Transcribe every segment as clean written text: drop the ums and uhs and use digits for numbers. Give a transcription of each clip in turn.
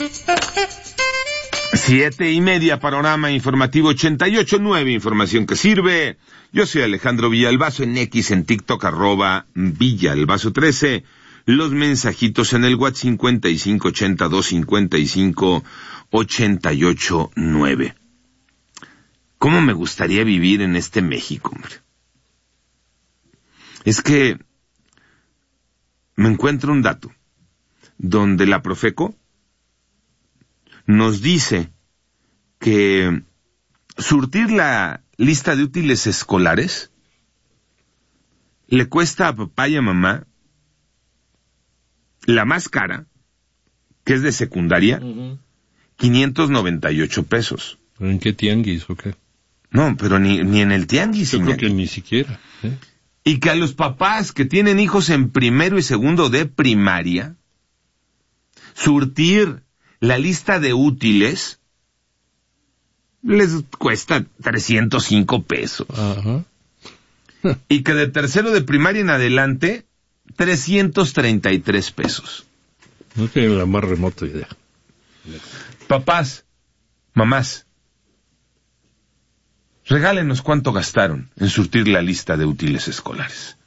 7:30, Panorama Informativo 88.9, información que sirve. Yo soy Alejandro Villalbazo, en X, en TikTok, @Villalbazo13. Los mensajitos en el WhatsApp 5582558889. ¿Cómo me gustaría vivir en este México, hombre? Es que me encuentro un dato donde la Profeco nos dice que surtir la lista de útiles escolares le cuesta a papá y a mamá la más cara, que es de secundaria, 598 pesos. ¿En qué tianguis o qué? No, pero ni en el tianguis. Yo creo que ni siquiera. Y que a los papás que tienen hijos en primero y segundo de primaria, surtir la lista de útiles les cuesta 305 pesos. Ajá. Y que de tercero de primaria en adelante, 333 pesos. No tienen la más remota idea. Papás, mamás, regálenos cuánto gastaron en surtir la lista de útiles escolares.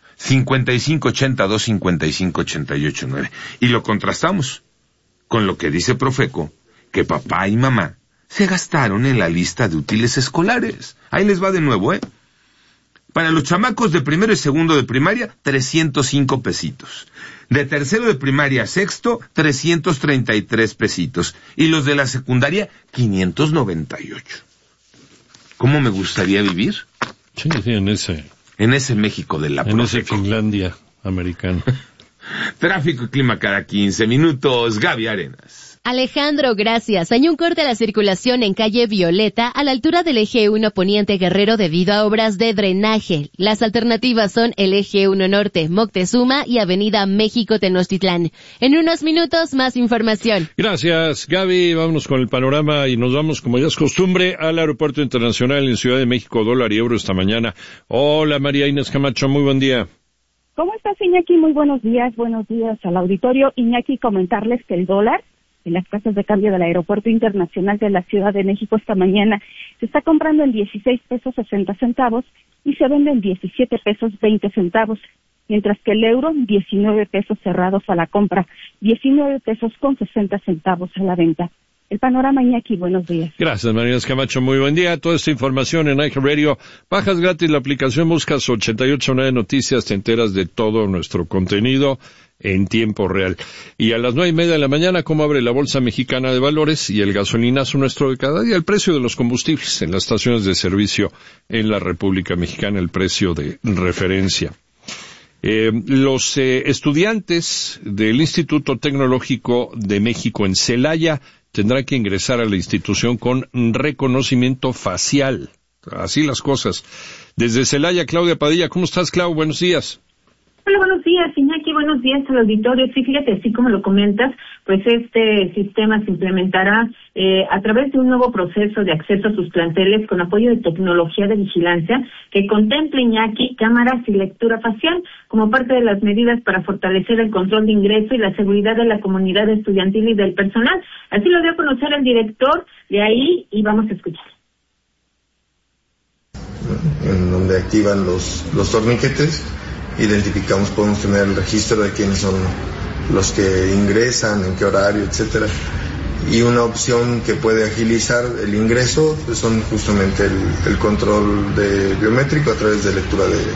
5582558889. Y lo contrastamos con lo que dice Profeco, que papá y mamá se gastaron en la lista de útiles escolares. Ahí les va de nuevo, Para los chamacos de primero y segundo de primaria, 305 pesitos. De tercero de primaria a sexto, 333 pesitos. Y los de la secundaria, 598. ¿Cómo me gustaría vivir? Sí, en ese México de la Profeco. En ese Finlandia americano. Tráfico y clima cada 15 minutos. Gaby Arenas. Alejandro, gracias. Hay un corte a la circulación en calle Violeta a la altura del eje 1 Poniente Guerrero debido a obras de drenaje. Las alternativas son el eje 1 Norte, Moctezuma y avenida México Tenochtitlán. En unos minutos, más información. Gracias, Gaby. Vámonos con el panorama y nos vamos, como ya es costumbre, al Aeropuerto Internacional en Ciudad de México, dólar y euro esta mañana. Hola, María Inés Camacho, muy buen día. ¿Cómo estás, Iñaki? Muy buenos días al auditorio. Iñaki, comentarles que el dólar en las casas de cambio del Aeropuerto Internacional de la Ciudad de México esta mañana se está comprando en 16 pesos 60 centavos y se vende en 17 pesos 20 centavos, mientras que el euro 19 pesos cerrados a la compra, 19 pesos con 60 centavos a la venta. El panorama, Iñaki, buenos días. Gracias, María Camacho, muy buen día. Toda esta información en iHeartRadio. Bajas gratis la aplicación, buscas 889 Noticias, te enteras de todo nuestro contenido en tiempo real. Y a las 9:30 de la mañana, ¿cómo abre la Bolsa Mexicana de Valores y el gasolinazo nuestro de cada día? El precio de los combustibles en las estaciones de servicio en la República Mexicana, el precio de referencia. Los estudiantes del Instituto Tecnológico de México en Celaya tendrán que ingresar a la institución con reconocimiento facial. Así las cosas. Desde Celaya, Claudia Padilla. ¿Cómo estás, Clau? Buenos días. Hola, buenos días, Iñaki. Buenos días al auditorio. Sí, fíjate, así como lo comentas, pues este sistema se implementará a través de un nuevo proceso de acceso a sus planteles con apoyo de tecnología de vigilancia que contempla, Iñaki, cámaras y lectura facial como parte de las medidas para fortalecer el control de ingreso y la seguridad de la comunidad estudiantil y del personal. Así lo dio a conocer el director de ahí y vamos a escuchar. En donde activan los torniquetes, identificamos, podemos tener el registro de quiénes son los que ingresan, en qué horario, etcétera. Y una opción que puede agilizar el ingreso pues son justamente el control biométrico a través de lectura de...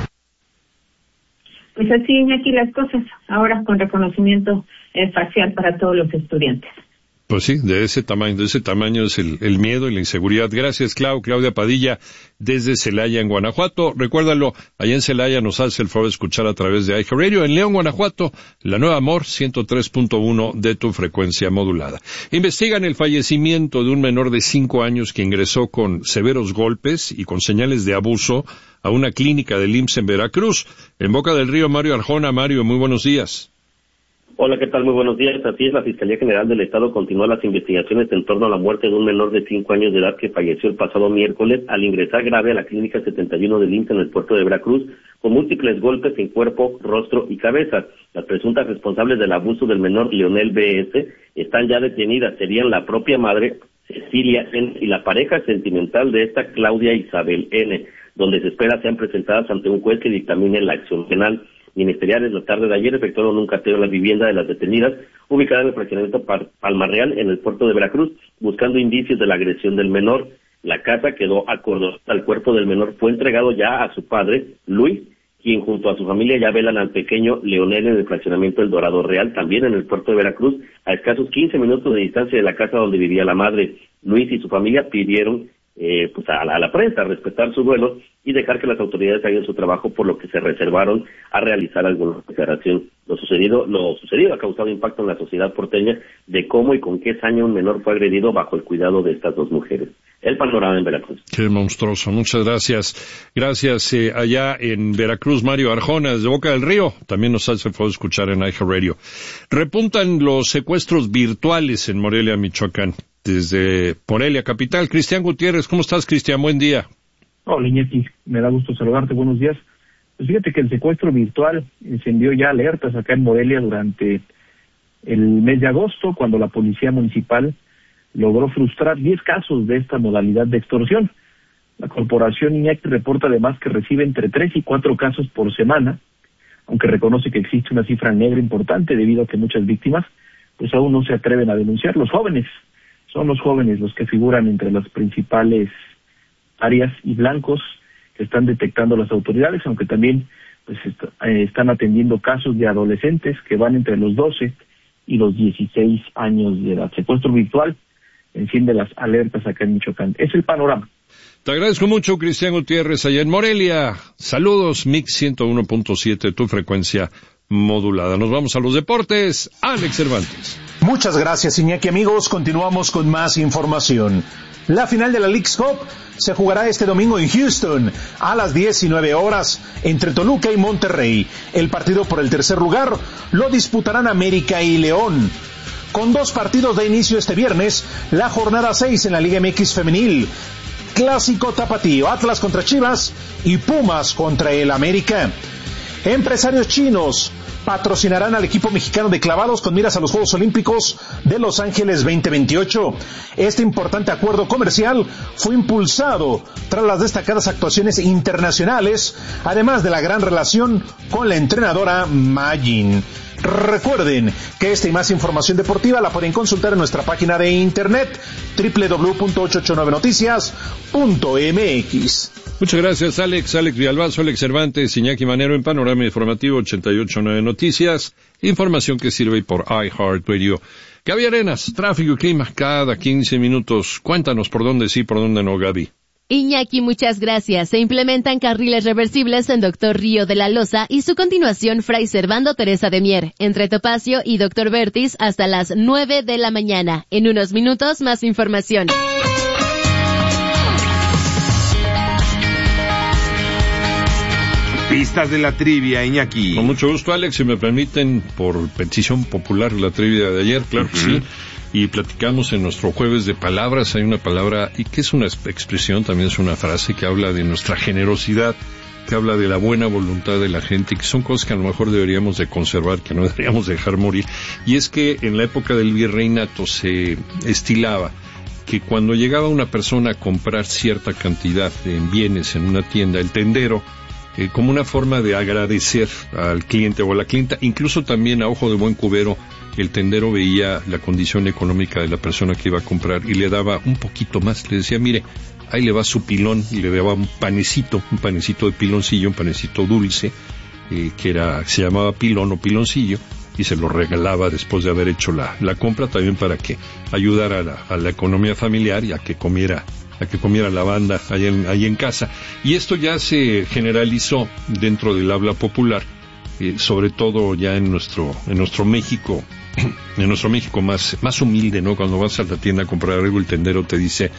Pues así, Iñaki, las cosas, ahora con reconocimiento facial para todos los estudiantes. Pues sí, de ese tamaño es el miedo y la inseguridad. Gracias, Claudia Padilla, desde Celaya, en Guanajuato. Recuérdalo, allá en Celaya nos hace el favor de escuchar a través de iHeartRadio. En León, Guanajuato, la Nueva Amor, 103.1 de tu frecuencia modulada. Investigan el fallecimiento de un menor de 5 años que ingresó con severos golpes y con señales de abuso a una clínica del IMSS en Veracruz. En Boca del Río, Mario Arjona. Mario, muy buenos días. Hola, ¿qué tal? Muy buenos días. Así es, la Fiscalía General del Estado continúa las investigaciones en torno a la muerte de un menor de 5 años de edad que falleció el pasado miércoles al ingresar grave a la Clínica 71 del IMSS en el puerto de Veracruz, con múltiples golpes en cuerpo, rostro y cabeza. Las presuntas responsables del abuso del menor Leonel B.S. están ya detenidas. Serían la propia madre, Cecilia N., y la pareja sentimental de esta, Claudia Isabel N., donde se espera sean presentadas ante un juez que dictamine la acción penal. Ministeriales la tarde de ayer efectuaron un cateo en la vivienda de las detenidas, ubicada en el fraccionamiento Palmarreal, en el puerto de Veracruz, buscando indicios de la agresión del menor. La casa quedó acordonada. El cuerpo del menor fue entregado ya a su padre, Luis, quien junto a su familia ya velan al pequeño Leonel en el fraccionamiento El Dorado Real, también en el puerto de Veracruz, a escasos 15 minutos de distancia de la casa donde vivía la madre. Luis y su familia pidieron a la prensa respetar su duelo y dejar que las autoridades hagan su trabajo, por lo que se reservaron a realizar alguna declaración. Lo sucedido ha causado impacto en la sociedad porteña de cómo y con qué saña un menor fue agredido bajo el cuidado de estas dos mujeres. El panorama en Veracruz. Qué monstruoso, muchas gracias. Gracias allá en Veracruz, Mario Arjona, desde Boca del Río, también nos hace favor escuchar en iHeartRadio. Repuntan los secuestros virtuales en Morelia, Michoacán. Desde Morelia capital, Cristian Gutiérrez. ¿Cómo estás, Cristian? Buen día. Hola, Iñaki, me da gusto saludarte, buenos días. Pues fíjate que el secuestro virtual encendió ya alertas acá en Morelia durante el mes de agosto, cuando la Policía Municipal logró frustrar 10 casos de esta modalidad de extorsión. La corporación Iñaki reporta además que recibe entre 3 y 4 casos por semana, aunque reconoce que existe una cifra negra importante debido a que muchas víctimas pues aún no se atreven a denunciar. Son los jóvenes los que figuran entre las principales áreas y blancos que están detectando las autoridades, aunque también pues están atendiendo casos de adolescentes que van entre los 12 y los 16 años de edad. Secuestro virtual enciende las alertas acá en Michoacán. Es el panorama. Te agradezco mucho, Cristian Gutiérrez, allá en Morelia. Saludos, Mix 101.7, tu frecuencia modulada. Nos vamos a los deportes. Alex Cervantes. Muchas gracias, Iñaki. Amigos, continuamos con más información. La final de la Leagues Cup se jugará este domingo en Houston a las 19 horas entre Toluca y Monterrey. El partido por el tercer lugar lo disputarán América y León. Con 2 partidos de inicio este viernes, la jornada 6 en la Liga MX Femenil. Clásico tapatío, Atlas contra Chivas y Pumas contra el América. Empresarios chinos patrocinarán al equipo mexicano de clavados con miras a los Juegos Olímpicos de Los Ángeles 2028. Este importante acuerdo comercial fue impulsado tras las destacadas actuaciones internacionales, además de la gran relación con la entrenadora Ma Jin. Recuerden que esta y más información deportiva la pueden consultar en nuestra página de internet www.889noticias.mx. Muchas gracias, Alex Villalbazo, Alex Cervantes, Iñaki Manero en Panorama Informativo 88.9 Noticias, información que sirve por iHeartRadio. Gaby Arenas, tráfico y clima cada 15 minutos. Cuéntanos por dónde sí, por dónde no, Gaby. Iñaki, muchas gracias. Se implementan carriles reversibles en Doctor Río de la Loza y su continuación Fray Servando Teresa de Mier, entre Topacio y Doctor Vertis hasta las 9 de la mañana. En unos minutos, más información. Pistas de la trivia, Iñaki. Con mucho gusto, Alex, si me permiten, por petición popular, la trivia de ayer, claro que sí. Y platicamos en nuestro jueves de palabras. Hay una palabra, y que es una expresión, también es una frase que habla de nuestra generosidad, que habla de la buena voluntad de la gente, que son cosas que a lo mejor deberíamos de conservar, que no deberíamos dejar morir. Y es que en la época del virreinato se estilaba que cuando llegaba una persona a comprar cierta cantidad de bienes en una tienda, el tendero, como una forma de agradecer al cliente o a la clienta, incluso también a ojo de buen cubero, el tendero veía la condición económica de la persona que iba a comprar y le daba un poquito más, le decía, mire, ahí le va su pilón, y le daba un panecito de piloncillo, un panecito dulce, se llamaba pilón o piloncillo, y se lo regalaba después de haber hecho la compra, también para que ayudara a la economía familiar y a que comiera la banda ahí en casa. Y esto ya se generalizó dentro del habla popular, sobre todo ya en nuestro México, más humilde, ¿no? Cuando vas a la tienda a comprar algo, el tendero te dice,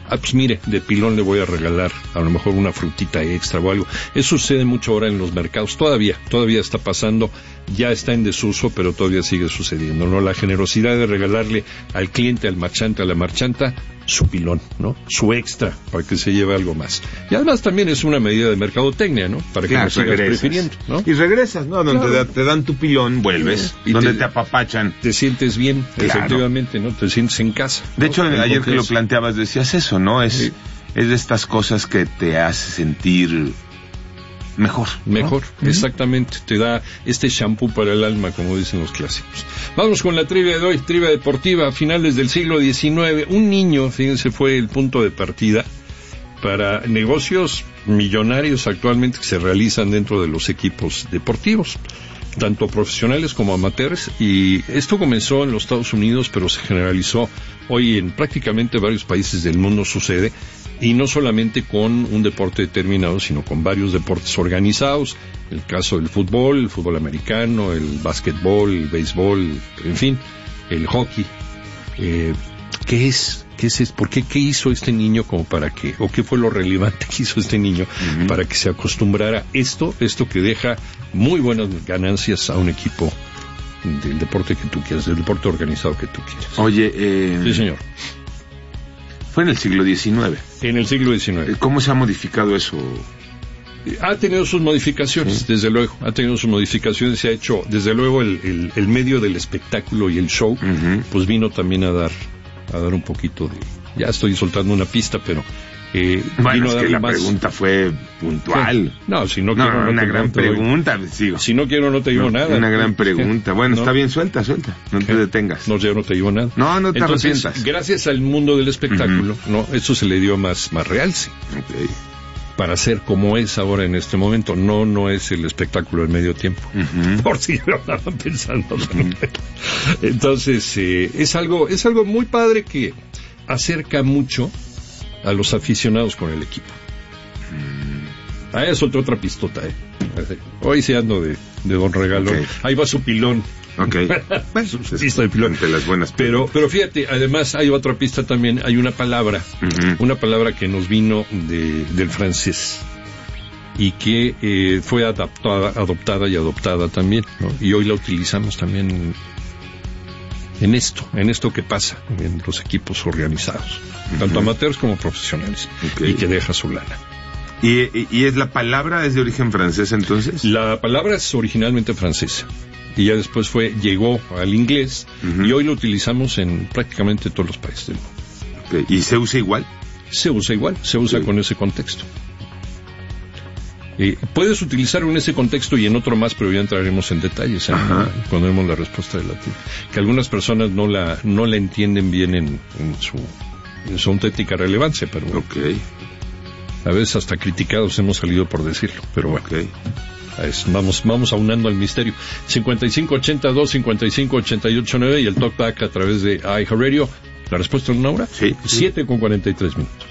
pues mire, de pilón le voy a regalar a lo mejor una frutita extra o algo. Eso sucede mucho ahora en los mercados, todavía está pasando, ya está en desuso, pero todavía sigue sucediendo, ¿no? La generosidad de regalarle al cliente, al marchante, a la marchanta, su pilón, ¿no? Su extra, para que se lleve algo más. Y además también es una medida de mercadotecnia, ¿no? Para que no sigas prefiriendo, ¿no? Y regresas, ¿no? Donde te dan tu pilón, vuelves. Y donde te apapachan. Te sientes bien, efectivamente, ¿no? Te sientes en casa. De hecho, ayer que lo planteabas decías eso, ¿no? Es de estas cosas que te hace sentir mejor, ¿no? Exactamente, te da este shampoo para el alma, como dicen los clásicos. Vamos con la trivia de hoy, trivia deportiva. A finales del siglo XIX, un niño, fíjense, fue el punto de partida para negocios millonarios actualmente que se realizan dentro de los equipos deportivos, tanto profesionales como amateurs, y esto comenzó en los Estados Unidos, pero se generalizó hoy en prácticamente varios países del mundo sucede. Y no solamente con un deporte determinado, sino con varios deportes organizados. El caso del fútbol, el fútbol americano, el básquetbol, el béisbol, en fin, el hockey. ¿Qué es? ¿Por qué? ¿Qué hizo este niño como para que, o qué fue lo relevante que hizo este niño para que se acostumbrara esto que deja muy buenas ganancias a un equipo del deporte que tú quieras, del deporte organizado que tú quieras? Oye, sí, señor. Fue en el siglo XIX. En el siglo XIX. ¿Cómo se ha modificado eso? Ha tenido sus modificaciones, desde luego. Ha tenido sus modificaciones. Se ha hecho, desde luego, el medio del espectáculo y el show, pues vino también a dar un poquito de... Ya estoy soltando una pista, pero... bueno, es que la pregunta fue puntual. No, si no quiero... No, una gran pregunta, sigo. Si no quiero, no te digo nada. Una gran pregunta. Bueno, está bien, suelta. No te detengas. No, yo no te digo nada. No te arrepientas. Gracias al mundo del espectáculo, ¿no? Eso se le dio más realce. Okay. Para ser como es ahora en este momento. No es el espectáculo del medio tiempo. Por si lo estaban pensando. Entonces, es algo muy padre que acerca mucho a los aficionados con el equipo. Ahí soltó otra pistota, Hoy sí ando de Don Regalón. Okay. Ahí va su pilón. Bueno, pista de pilón. Las buenas. Pero fíjate, además hay otra pista también. Hay una palabra que nos vino del francés y que fue adoptada y adoptada también, ¿no? Y hoy la utilizamos también en esto que pasa en los equipos organizados, tanto amateurs como profesionales, y que deja su lana. ¿Y es la palabra es de origen francés entonces? La palabra es originalmente francesa y ya después llegó al inglés y hoy lo utilizamos en prácticamente todos los países del mundo. ¿Y se usa igual? Se usa con ese contexto. Puedes utilizarlo en ese contexto y en otro más, pero ya entraremos en detalles cuando demos la respuesta de la tía. Que algunas personas no la entienden bien en su auténtica relevancia, pero a veces hasta criticados hemos salido por decirlo, pero bueno. Vamos aunando al misterio. 5582-5588-9 y el talkback a través de iHeartRadio. ¿La respuesta en una hora? Sí. 7:43 minutos.